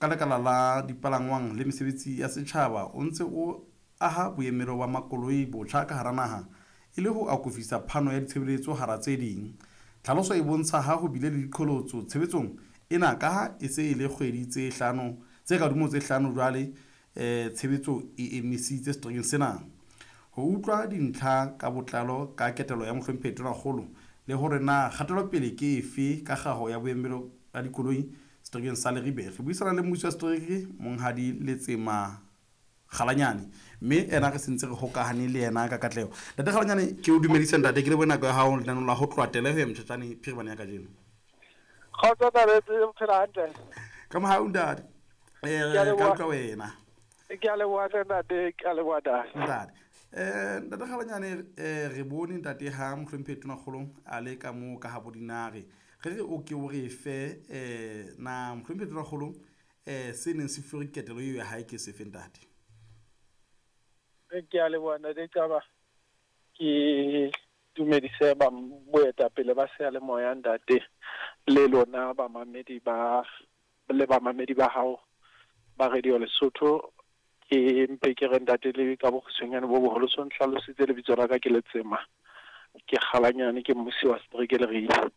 ka lekala la dipalangwang le mesebetsi ya setjhaba o ntse o aha boemelo ba makoloi botjha ka hara naha e le ho akofisa phano ya ditshebeletso hara tse ding. Tlhaloso e bontsha ha ho bile le diqholotso tshebetsong ena ka ha e se e le kgwedi tse kadumo tse hlano jwale tshebetso e emisitse seterekeng sena. Ho utlwa dintlha ka botlalo ka ketelo ya Mohlomphehi Tonakgolo le hore na kgatelopele ke efe ka kgaho ya boemelo ba dikoloi seterekeng sa Leribe, re buisana le mmuso wa setereke Monghadi Letsema Kgalanyane, mme ena re sentse re hokahane le yena ka katleho. Ntate Kgalanyane, ke o dumedisa ntate, ke le bona ka hao lenanong la ho tlwatela ho ya Mthathane Phirimana ya kajeno. Kgotsa taretse phela hantle. Ka mohau ntate. Ka utlwa wena. Ke a leboha ntate, ke a leboha ntate. Ntate Kgalanyane, re bone ntate ha Mohlomphehi Tonakgolo a le ka moo ka habo dinare. Re o ke o re fe na Mohlomphehi Tonakgolo se neng se fuwe ketelo eo ya hae ke sefe ntate? Ke a leboha ntate Taba. Ke dumedise ba boetapele ba seyalemoya ntate le lona bamamedi ba hao ba Radio Lesotho. Ke mpe ke re ntate le ka bokgosonyane bo boholo so nhlalositse lebitso la ka ke Letsema. Ke Kgalanyane, ke mmusi wa setereke Leribe.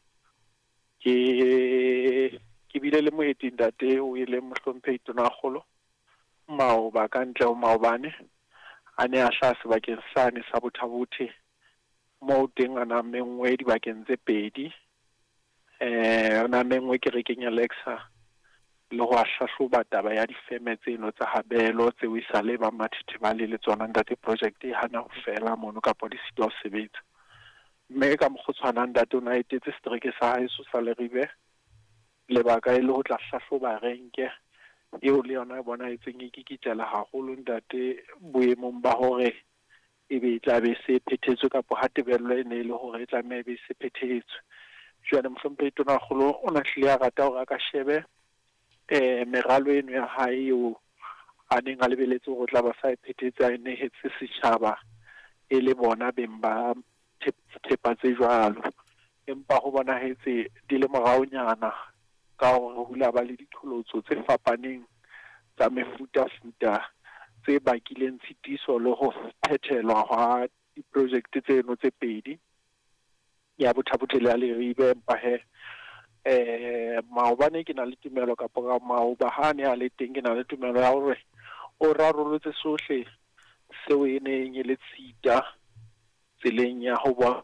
Ke bile le moeti ntate o ile Mohlomphehi Tonakgolo maoba ka ntle ho maobane a ne a hla sebakeng sane sa Bothabothe moo teng a namengwe dibakeng tse pedi a namengwe kerekeng ya Lexa le ho hlahloba taba ya difeme tseno tsa habelo tse o isale ba mathethe ba le tsona ntate project e hana ho fela mono kapa di sitwa ho sebetsa. Mme ka mokgotshwana ntate o na etetse setereke sa hae sa Leribe lebaka e le ho tla hlahloba renke eo le yona bona etseng e kikitela haholo ntate boemong ba hore e be tla be se phethetswe kapa ha tebello e ne le hore e tlameha be se phethetswe. Jwale Mohlomphehi Tonakgolo o na hlile a rata hore a ka shebe meralo eno ya hae eo a neng a lebeletse hore o tla ba sa e phethetsa e nehetse setjhaba e le bona beng ba thepa tse jwalo, empa ho bonahetse di le moraonyana ka hore ho hula ba le diqholotso tse fapaneng tsa mefutafuta tse bakileng tshitiso le ho phethelwa ha diprojekte tseno tse pedi ya Bothabothe le ya Leribe. Empa maobane ke na le tumelo kapa ka maoba ha ne a le teng ke na le tumelo ya hore o rarollotse sohle seo e neng e le tshita tseleng ya ho bona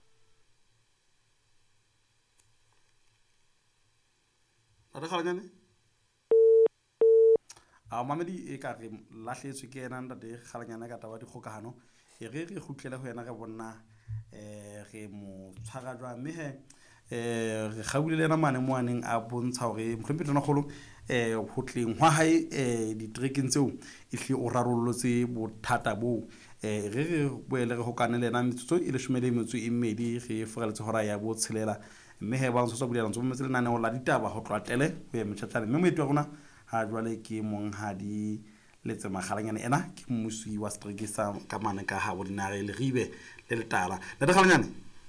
Kgalanyane mamedi e ka re lahletswe ke yena ntate Kgalanyane ka taba dikgokahano e re kgutlele ho yena re bonna re mo tshwara jwang, mme re kgaule le yena mane mo aneng a bontsha hore Mohlomphehi Tonakgolo ho tleng hwa hae diterekeng tseo e hle o rarollotse bothata boo. Re boele re hokane le yena metsotso e 12 re foreletse hora ya bo tshelela, mme ba ntse bulela ntse mo metse lenaneo la ditaba ho tlwatele ho ya Mthathane, mme moeti wa rona ha jwale ke Monghadi Letsema Kgalanyane, ena ke mmusi wa setereke sa ka mane ka habo dinare Leribe le Letala. Ntate Kgalanyane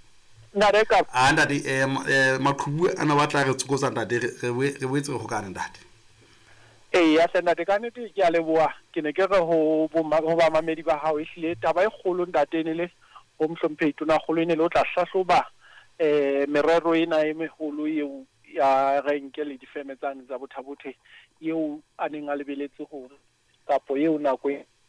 ntate maqhubu ana ba tla re tsokotsa ntate re boetse re hokane ntate. ya ntate ka nnete ke a leboha. Ke ne ke re ho ba mamedi ba hao ehlile taba e kgolo ntate ne le ho Mohlomphehi Tonakgolo ne le o tla hlahloba merero ena e meholo eo ya renke le difeme tsane tsa Bothabothe eo a neng a lebeletse hore kapo eo nako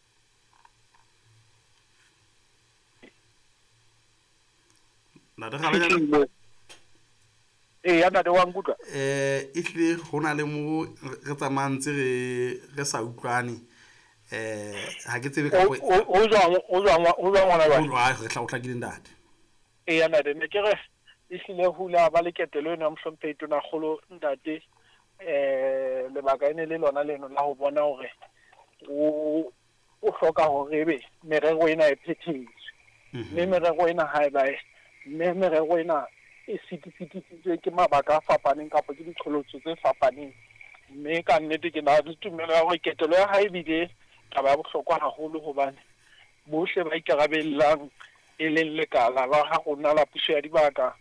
ntate Kgalanyane ya ntate wa nkutlwa e hle ho na le mo re tsamantse re sa utlwane ha ke tsebe ka o jwang ngwana ba re tla o tlakile ntate ya ntate ne ke re ehlile hula ba le ketelo eno ya Mohlomphehi Tonakgolo ntate lebaka ene le lona leno la ho bona hore o hloka hore ebe merero ena e phethetswe, mme merero ena ha e ba mme merero ena e sitisitswe ke mabaka a fapaneng kapa ke diqholotso tse fapaneng, mme ka nnete ke na le tumelo ya hore ketelo ya hae bile taba ya bohlokwa haholo hobane bohle ba ikarabellang e leng lekala la ha rona la puso ya dibaka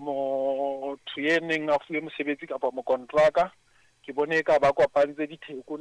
motho ye neng a fuwe mosebetsi kapa mokontraka ke bone ka ba kopantse ditheko